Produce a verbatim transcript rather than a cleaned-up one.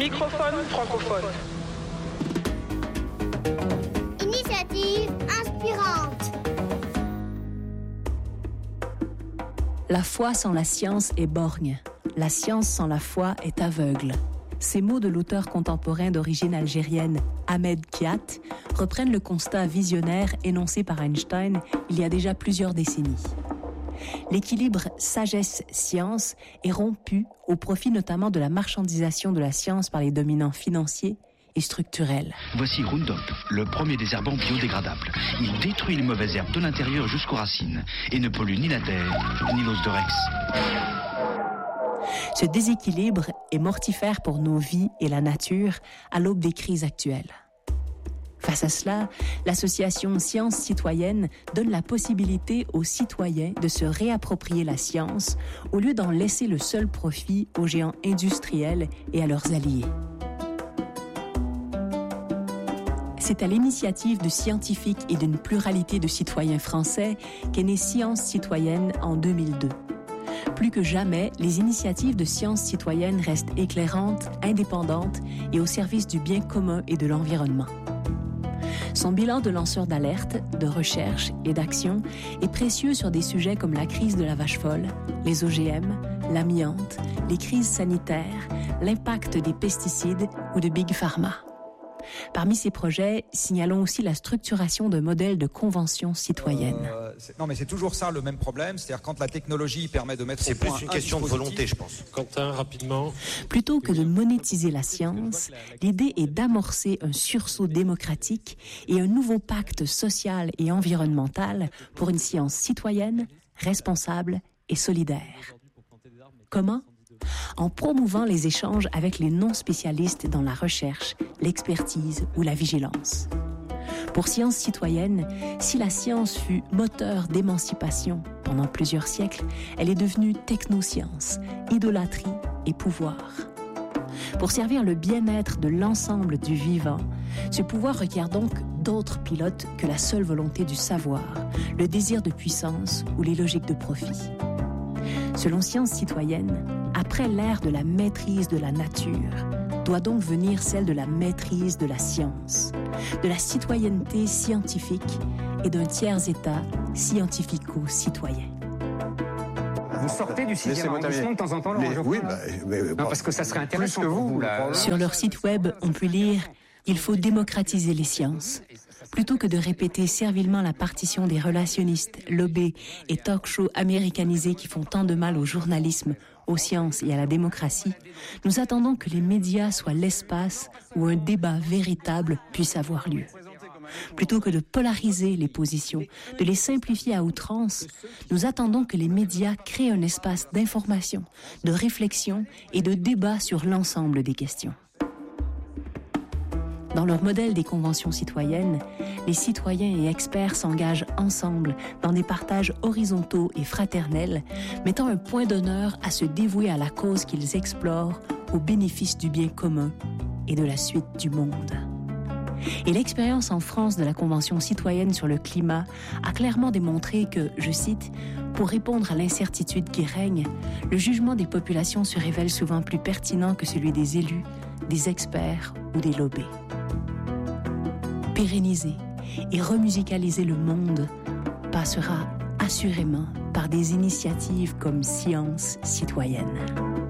Microphone francophone. Initiative inspirante. La foi sans la science est borgne. La science sans la foi est aveugle. Ces mots de l'auteur contemporain d'origine algérienne Ahmed Kiat reprennent le constat visionnaire énoncé par Einstein il y a déjà plusieurs décennies. L'équilibre sagesse-science est rompu au profit notamment de la marchandisation de la science par les dominants financiers et structurels. Voici Roundup, le premier désherbant biodégradable. Il détruit les mauvaises herbes de l'intérieur jusqu'aux racines et ne pollue ni la terre, ni l'os de Rex. Ce déséquilibre est mortifère pour nos vies et la nature à l'aube des crises actuelles. Face à cela, l'association Science Citoyenne donne la possibilité aux citoyens de se réapproprier la science au lieu d'en laisser le seul profit aux géants industriels et à leurs alliés. C'est à l'initiative de scientifiques et d'une pluralité de citoyens français qu'est née Science Citoyenne en deux mille deux. Plus que jamais, les initiatives de sciences citoyennes restent éclairantes, indépendantes et au service du bien commun et de l'environnement. Son bilan de lanceur d'alerte, de recherche et d'action est précieux sur des sujets comme la crise de la vache folle, les O G M, l'amiante, les crises sanitaires, l'impact des pesticides ou de Big Pharma. Parmi ces projets, signalons aussi la structuration de modèles de conventions citoyennes. Euh, non, mais c'est toujours ça le même problème, c'est-à-dire quand la technologie permet de mettre c'est au point plus une question de volonté, je pense. Quentin, rapidement. Plutôt que de monétiser la science, l'idée est d'amorcer un sursaut démocratique et un nouveau pacte social et environnemental pour une science citoyenne, responsable et solidaire. Comment ? En promouvant les échanges avec les non-spécialistes dans la recherche, l'expertise ou la vigilance. Pour Science Citoyenne, si la science fut moteur d'émancipation pendant plusieurs siècles, elle est devenue technoscience, idolâtrie et pouvoir. Pour servir le bien-être de l'ensemble du vivant, ce pouvoir requiert donc d'autres pilotes que la seule volonté du savoir, le désir de puissance ou les logiques de profit. Selon Science Citoyenne, après l'ère de la maîtrise de la nature, doit donc venir celle de la maîtrise de la science, de la citoyenneté scientifique et d'un tiers-État scientifico-citoyen. Vous sortez du sixième arrondissement de temps en temps, Laurent Geoffroy, oui, bah, mais, non, parce que ça serait intéressant que vous, vous là. Sur leur site web, on peut lire « Il faut démocratiser les sciences ». Plutôt que de répéter servilement la partition des relationnistes, lobbies et talk-shows américanisés qui font tant de mal au journalisme, aux sciences et à la démocratie, nous attendons que les médias soient l'espace où un débat véritable puisse avoir lieu. Plutôt que de polariser les positions, de les simplifier à outrance, nous attendons que les médias créent un espace d'information, de réflexion et de débat sur l'ensemble des questions. Dans leur modèle des conventions citoyennes, les citoyens et experts s'engagent ensemble dans des partages horizontaux et fraternels, mettant un point d'honneur à se dévouer à la cause qu'ils explorent au bénéfice du bien commun et de la suite du monde. Et l'expérience en France de la Convention citoyenne sur le climat a clairement démontré que, je cite, « Pour répondre à l'incertitude qui règne, le jugement des populations se révèle souvent plus pertinent que celui des élus, des experts ou des lobbies. » Pérenniser et remusicaliser le monde passera assurément par des initiatives comme Science Citoyenne.